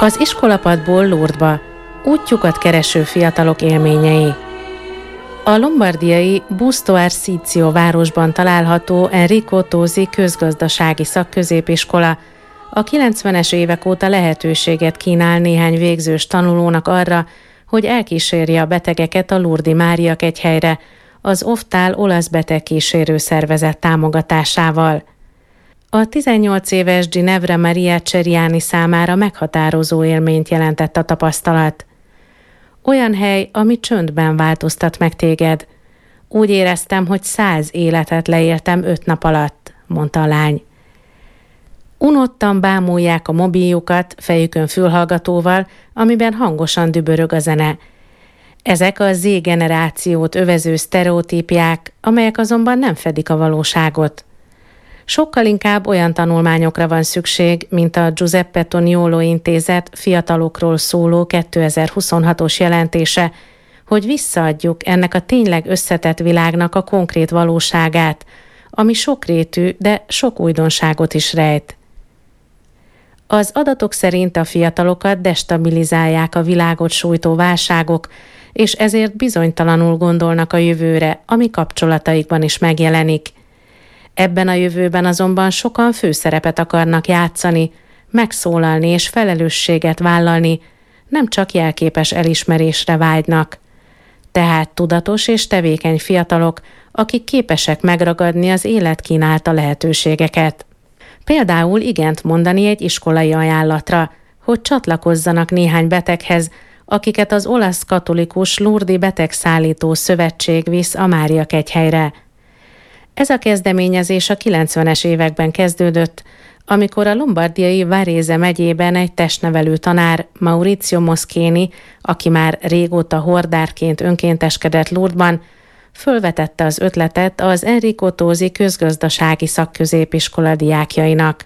Az iskolapadból Lourdesba, útjukat kereső fiatalok élményei. A lombardiai Busto Arsizio városban található Enrico Tosi közgazdasági szakközépiskola a 90-es évek óta lehetőséget kínál néhány végzős tanulónak arra, hogy elkísérje a betegeket a Lourdes-i Máriakegyhelyre az OFTAL olasz betegkísérő szervezet támogatásával. A 18 éves Ginevra Maria Ceriani számára meghatározó élményt jelentett a tapasztalat. Olyan hely, ami csöndben változtat meg téged. Úgy éreztem, hogy 100 életet leéltem 5 nap alatt, mondta a lány. Unottan bámulják a mobiljukat fejükön fülhallgatóval, amiben hangosan dübörög a zene. Ezek a Z-generációt övező sztereotípiák, amelyek azonban nem fedik a valóságot. Sokkal inkább olyan tanulmányokra van szükség, mint a Giuseppe Toniolo intézet fiatalokról szóló 2026-os jelentése, hogy visszaadjuk ennek a tényleg összetett világnak a konkrét valóságát, ami sokrétű, de sok újdonságot is rejt. Az adatok szerint a fiatalokat destabilizálják a világot sújtó válságok, és ezért bizonytalanul gondolnak a jövőre, ami kapcsolataikban is megjelenik. Ebben a jövőben azonban sokan főszerepet akarnak játszani, megszólalni és felelősséget vállalni, nem csak jelképes elismerésre vágynak. Tehát tudatos és tevékeny fiatalok, akik képesek megragadni az élet kínálta lehetőségeket. Például igent mondani egy iskolai ajánlatra, hogy csatlakozzanak néhány beteghez, akiket az olasz katolikus Lourdes-i betegszállító szövetség visz a Máriakegyhelyre. Ez a kezdeményezés a 90-es években kezdődött, amikor a lombardiai Varese megyében egy testnevelő tanár, Maurizio Moschini, aki már régóta hordárként önkénteskedett Lourdesban, fölvetette az ötletet az Enrico Tosi közgazdasági szakközépiskola diákjainak.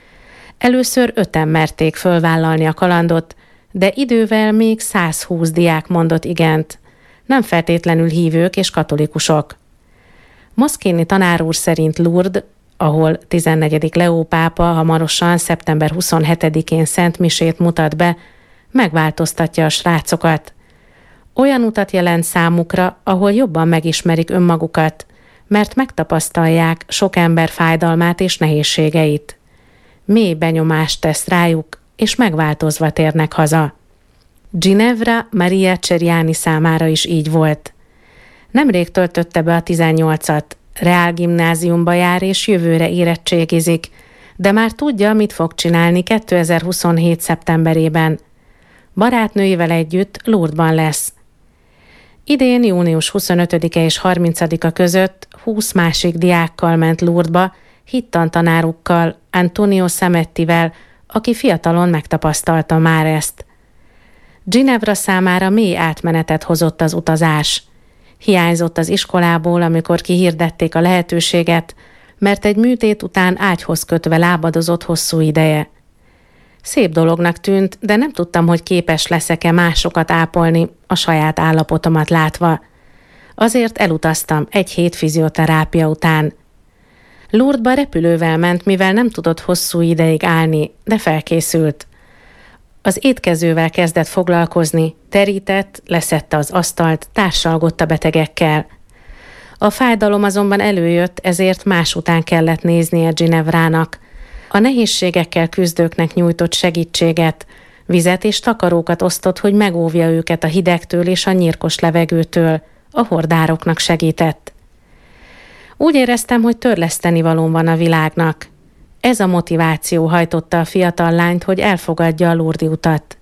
Először 5-en merték fölvállalni a kalandot, de idővel még 120 diák mondott igent, nem feltétlenül hívők és katolikusok. Moschini tanár úr szerint Lourdes, ahol 14. Leó pápa hamarosan szeptember 27-én szent misét mutat be, megváltoztatja a srácokat. Olyan utat jelent számukra, ahol jobban megismerik önmagukat, mert megtapasztalják sok ember fájdalmát és nehézségeit. Mély benyomást tesz rájuk, és megváltozva térnek haza. Ginevra Maria Ceriani számára is így volt. Nemrég töltötte be a 18-at, reálgimnáziumba jár és jövőre érettségizik, de már tudja, mit fog csinálni 2027. szeptemberében. Barátnőivel együtt Lourdesban lesz. Idén június 25-e és 30-a között 20 másik diákkal ment Lourdesba, hittantanárukkal, Antonio Samettivel, aki fiatalon megtapasztalta már ezt. Ginevra számára mély átmenetet hozott az utazás. Hiányzott az iskolából, amikor kihirdették a lehetőséget, mert egy műtét után ágyhoz kötve lábadozott hosszú ideje. Szép dolognak tűnt, de nem tudtam, hogy képes leszek-e másokat ápolni, a saját állapotomat látva. Azért elutaztam egy hét fizioterápia után. Lourdesba repülővel ment, mivel nem tudott hosszú ideig állni, de felkészült. Az étkezővel kezdett foglalkozni, terített, leszedte az asztalt, társalgott a betegekkel. A fájdalom azonban előjött, ezért más után kellett néznie Ginevrának. A nehézségekkel küzdőknek nyújtott segítséget, vizet és takarókat osztott, hogy megóvja őket a hidegtől és a nyírkos levegőtől, a hordároknak segített. Úgy éreztem, hogy törleszteni valóm van a világnak. Ez a motiváció hajtotta a fiatal lányt, hogy elfogadja a Lourdes-i utat.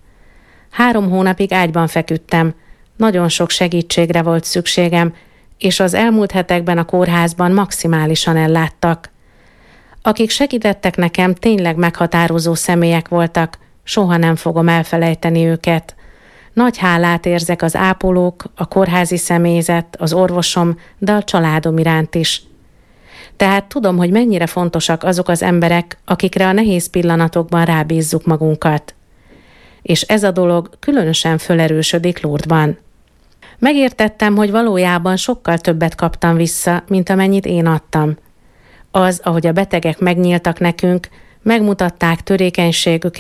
3 hónapig ágyban feküdtem, nagyon sok segítségre volt szükségem, és az elmúlt hetekben a kórházban maximálisan elláttak. Akik segítettek nekem, tényleg meghatározó személyek voltak, soha nem fogom elfelejteni őket. Nagy hálát érzek az ápolók, a kórházi személyzet, az orvosom, de a családom iránt is. Tehát tudom, hogy mennyire fontosak azok az emberek, akikre a nehéz pillanatokban rábízzuk magunkat. És ez a dolog különösen fölerősödik Lourdesban. Megértettem, hogy valójában sokkal többet kaptam vissza, mint amennyit én adtam. Az, ahogy a betegek megnyíltak nekünk, megmutatták törékenységüket,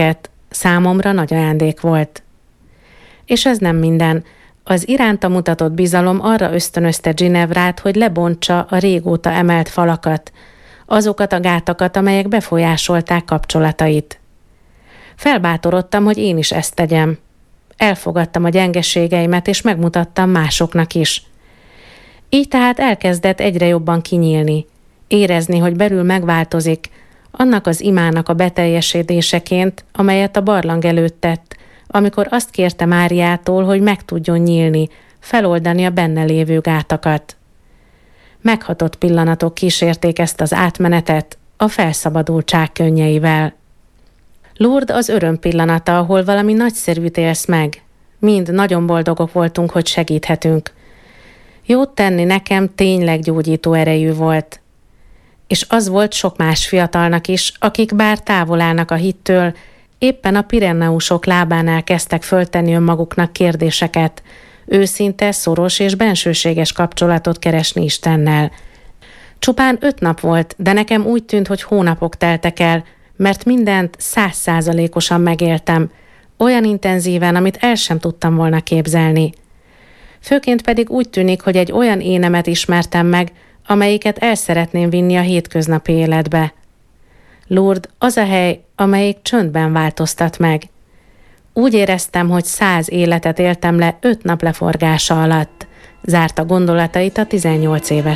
Számomra nagy ajándék volt. És ez nem minden. Az iránta mutatott bizalom arra ösztönözte Ginevrát, hogy lebontsa a régóta emelt falakat, azokat a gátakat, amelyek befolyásolták kapcsolatait. Felbátorodtam, hogy én is ezt tegyem. Elfogadtam a gyengeségeimet, és megmutattam másoknak is. Így tehát elkezdett egyre jobban kinyílni, érezni, hogy belül megváltozik, annak az imának a beteljesedéseként, amelyet a barlang előtt tett, amikor azt kérte Máriától, hogy meg tudjon nyílni, feloldani a benne lévő gátakat. Meghatott pillanatok kísérték ezt az átmenetet a felszabadultság könnyeivel. Lourdes az öröm pillanata, ahol valami nagyszerűt élsz meg. Mind nagyon boldogok voltunk, hogy segíthetünk. Jót tenni nekem tényleg gyógyító erejű volt. És az volt sok más fiatalnak is, akik bár távol állnak a hittől, éppen a Pireneusok lábánál kezdtek föltenni önmaguknak kérdéseket, őszinte, szoros és bensőséges kapcsolatot keresni Istennel. Csupán 5 nap volt, de nekem úgy tűnt, hogy hónapok teltek el, mert mindent 100%-osan megéltem, olyan intenzíven, amit el sem tudtam volna képzelni. Főként pedig úgy tűnik, hogy egy olyan énemet ismertem meg, amelyiket el szeretném vinni a hétköznapi életbe. Lourdes az a hely, amelyik csöndben változtat meg. Úgy éreztem, hogy 100 életet éltem le 5 nap leforgása alatt. Zárta gondolatait a 18 éves